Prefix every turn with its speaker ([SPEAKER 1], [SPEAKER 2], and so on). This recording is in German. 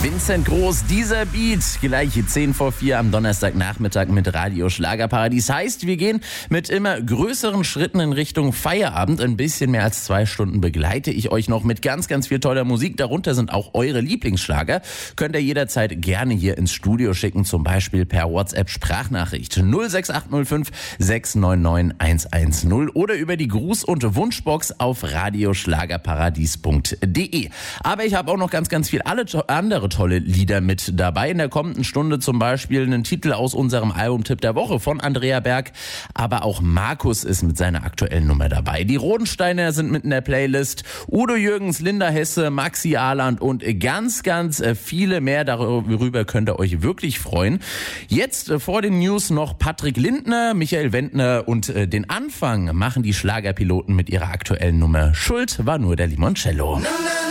[SPEAKER 1] Vincent Groß, dieser Beat, gleich 10 vor 4 am Donnerstagnachmittag mit Radio Schlagerparadies. Heißt, wir gehen mit immer größeren Schritten in Richtung Feierabend. Ein bisschen mehr als 2 Stunden begleite ich euch noch mit ganz, ganz viel toller Musik. Darunter sind auch eure Lieblingsschlager. Könnt ihr jederzeit gerne hier ins Studio schicken, zum Beispiel per WhatsApp-Sprachnachricht 06805 699 110 oder über die Gruß- und Wunschbox auf radioschlagerparadies.de. Aber ich habe auch noch ganz, ganz viel andere tolle Lieder mit dabei. In der kommenden Stunde zum Beispiel einen Titel aus unserem Albumtipp der Woche von Andrea Berg. Aber auch Markus ist mit seiner aktuellen Nummer dabei. Die Rodensteiner sind mit in der Playlist. Udo Jürgens, Linda Hesse, Maxi Ahland und ganz, ganz viele mehr. Darüber könnt ihr euch wirklich freuen. Jetzt vor den News noch Patrick Lindner, Michael Wendner und den Anfang machen die Schlagerpiloten mit ihrer aktuellen Nummer. Schuld war nur der Limoncello.